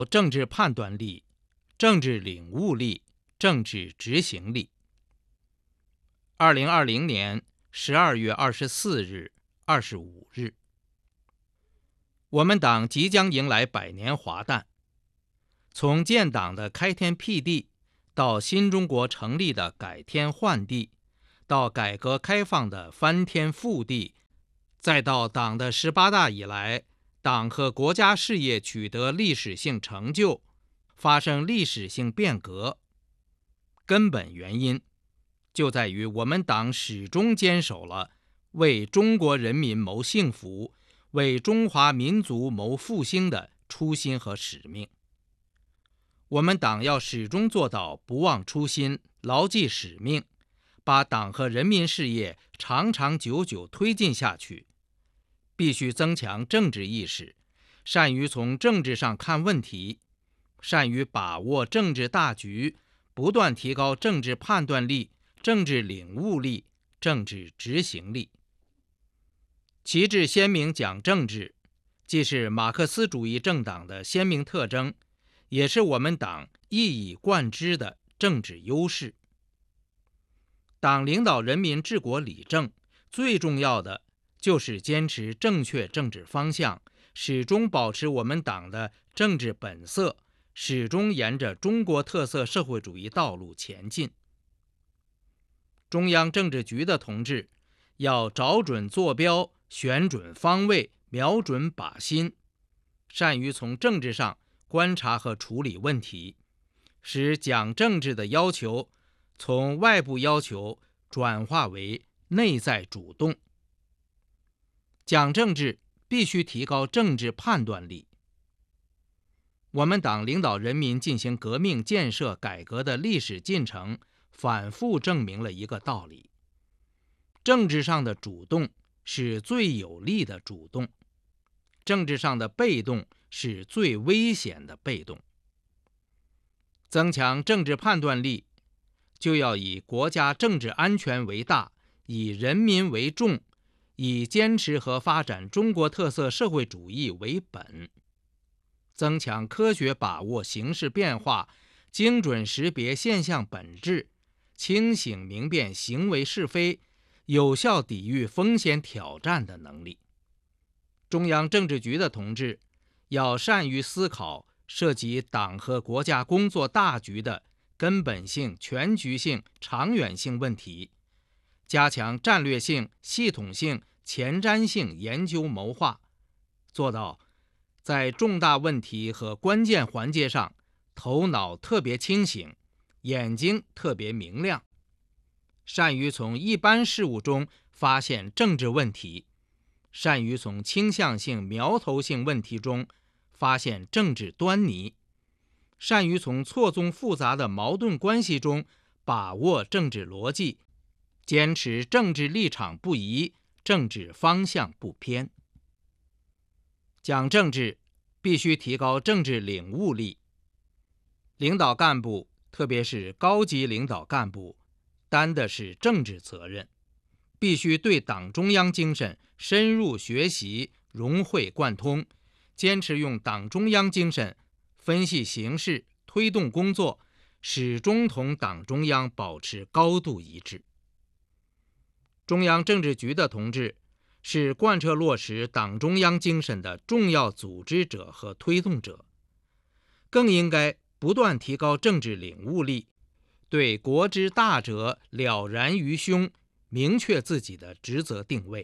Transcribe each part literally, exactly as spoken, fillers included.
政治判断力、政治领悟力、政治执行力。二零二零年十二月二十四日、二十五日，我们党即将迎来百年华诞。从建党的开天辟地，到新中国成立的改天换地，到改革开放的翻天覆地，再到党的十八大以来，党和国家事业取得历史性成就，发生历史性变革，根本原因就在于我们党始终坚守了为中国人民谋幸福、为中华民族谋复兴的初心和使命。我们党要始终做到不忘初心、牢记使命，把党和人民事业长长久久推进下去。必须增强政治意识，善于从政治上看问题，善于把握政治大局，不断提高政治判断力、政治领悟力、政治执行力。旗帜鲜明讲政治，既是马克思主义政党的鲜明特征，也是我们党一以贯之的政治优势。党领导人民治国理政，最重要的就是坚持正确政治方向，始终保持我们党的政治本色，始终沿着中国特色社会主义道路前进。中央政治局的同志要找准坐标，选准方位，瞄准靶心，善于从政治上观察和处理问题，使讲政治的要求从外部要求转化为内在主动。讲政治必须提高政治判断力。我们党领导人民进行革命建设改革的历史进程，反复证明了一个道理：政治上的主动是最有力的主动，政治上的被动是最危险的被动。增强政治判断力，就要以国家政治安全为大，以人民为重，以坚持和发展中国特色社会主义为本。增强科学把握形势变化，精准识别现象本质，清醒明辨行为是非，有效抵御风险挑战的能力。中央政治局的同志要善于思考涉及党和国家工作大局的根本性、全局性、长远性问题，加强战略性、系统性、前瞻性研究谋划，做到在重大问题和关键环节上头脑特别清醒，眼睛特别明亮，善于从一般事物中发现政治问题，善于从倾向性、苗头性问题中发现政治端倪，善于从错综复杂的矛盾关系中把握政治逻辑，坚持政治立场不移，政治方向不偏。讲政治必须提高政治领悟力。领导干部，特别是高级领导干部，担的是政治责任，必须对党中央精神深入学习，融会贯通，坚持用党中央精神分析形势，推动工作，始终同党中央保持高度一致。中央政治局的同志是贯彻落实党中央精神的重要组织者和推动者，更应该不断提高政治领悟力，对国之大者了然于胸，明确自己的职责定位。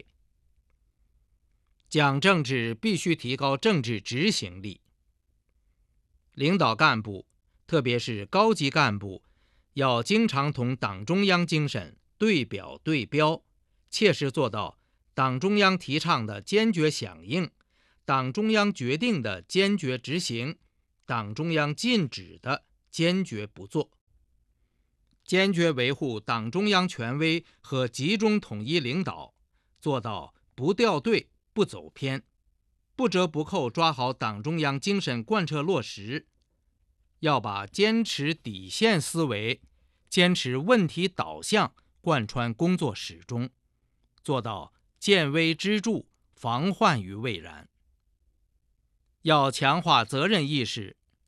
讲政治必须提高政治执行力。领导干部，特别是高级干部，要经常同党中央精神对表对标，切实做到党中央提倡的坚决响应，党中央决定的坚决执行，党中央禁止的坚决不做。坚决维护党中央权威和集中统一领导，做到不掉队、不走偏，不折不扣抓好党中央精神贯彻落实。要把坚持底线思维、坚持问题导向贯穿工作始终，做到见微知著，防患于未然。要强化责任意识，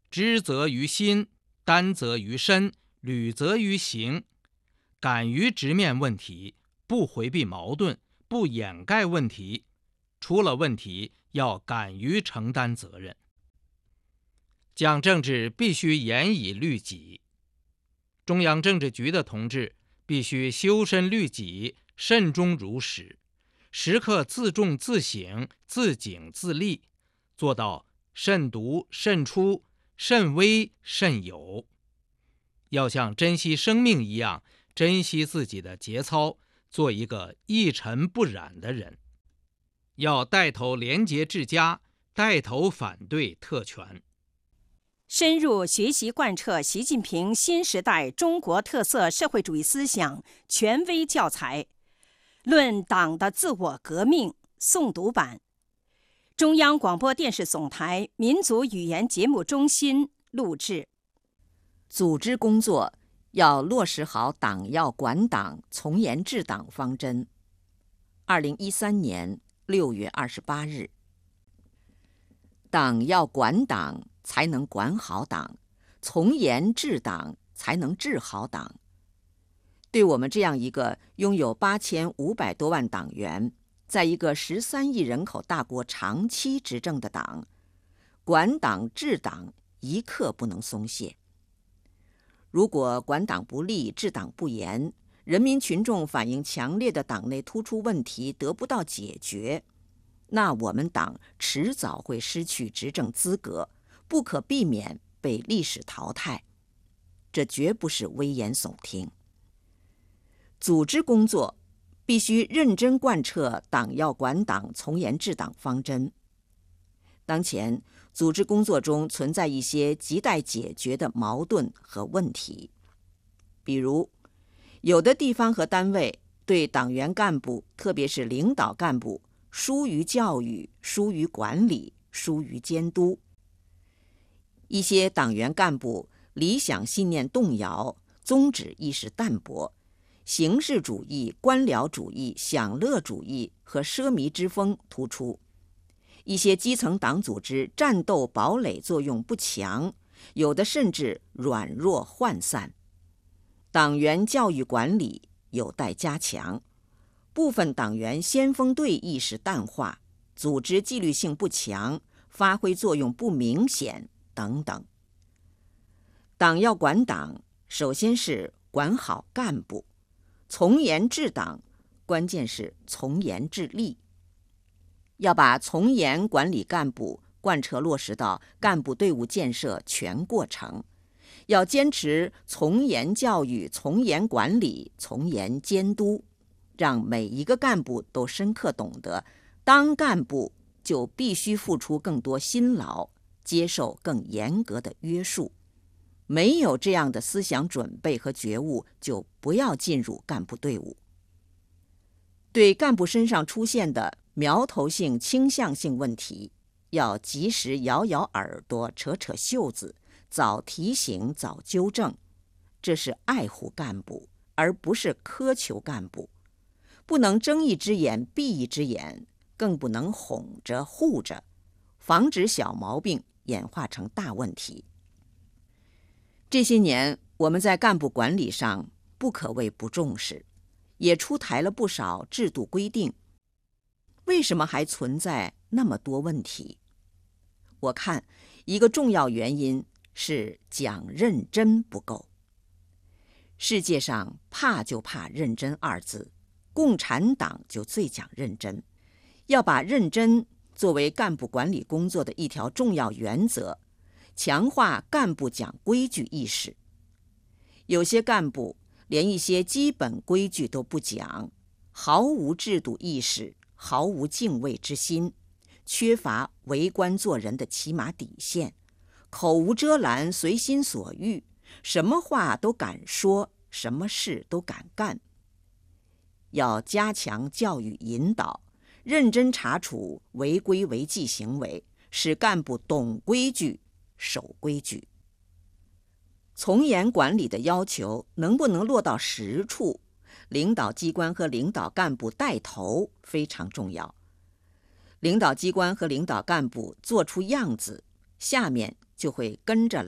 知则于心，担则于身，履则于行。敢于直面问题，不回避矛盾，不掩盖问题，出了问题要敢于承担责任。讲政治必须严以律己，中央政治局的同志必须修身律己，慎终如始，时刻自重自省，自警自立，做到慎独慎出，慎微慎有。要像珍惜生命一样珍惜自己的节操，做一个一尘不染的人。要带头廉洁治家，带头反对特权。 深入学习贯彻习近平新时代中国特色社会主义思想权威教材《论党的自我革命》诵读版，中央广播电视总台民族语言节目中心录制。 组织工作要落实好党要管党、从严治党方针。二零一三年六月二十八日，党要管党，才能管好党；从严治党，才能治好党。对我们这样一个拥有八千五百多万党员，在一个十三亿人口大国长期执政的党，管党治党一刻不能松懈。如果管党不力、治党不严，人民群众反映强烈的党内突出问题得不到解决，那我们党迟早会失去执政资格，不可避免被历史淘汰。这绝不是危言耸听。组织工作必须认真贯彻党要管党、从严治党方针。当前组织工作中存在一些亟待解决的矛盾和问题，比如有的地方和单位对党员干部，特别是领导干部，疏于教育、疏于管理、疏于监督。一些党员干部理想信念动摇，宗旨意识淡薄，形式主义、官僚主义、享乐主义和奢靡之风突出。一些基层党组织战斗堡垒作用不强，有的甚至软弱涣散。党员教育管理有待加强，部分党员先锋队意识淡化，组织纪律性不强，发挥作用不明显等等。党要管党，首先是管好干部；从严治党，关键是从严治吏。要把从严管理干部贯彻落实到干部队伍建设全过程，要坚持从严教育、从严管理、从严监督，让每一个干部都深刻懂得，当干部就必须付出更多辛劳，接受更严格的约束。没有这样的思想准备和觉悟，就不要进入干部队伍。对干部身上出现的苗头性、倾向性问题，要及时摇摇耳朵、扯扯袖子，早提醒、早纠正。这是爱护干部，而不是苛求干部。不能睁一只眼闭一只眼，更不能哄着护着，防止小毛病演化成大问题。这些年，我们在干部管理上不可谓不重视，也出台了不少制度规定。为什么还存在那么多问题？我看一个重要原因是讲认真不够。世界上怕就怕认真二字，共产党就最讲认真。要把认真作为干部管理工作的一条重要原则，强化干部讲规矩意识。有些干部连一些基本规矩都不讲，毫无制度意识，毫无敬畏之心，缺乏为官做人的起码底线，口无遮拦，随心所欲，什么话都敢说，什么事都敢干。要加强教育引导，认真查处违规违纪行为，使干部懂规矩、守规矩。从严管理的要求能不能落到实处，领导机关和领导干部带头非常重要。领导机关和领导干部做出样子， 下面就会跟着来。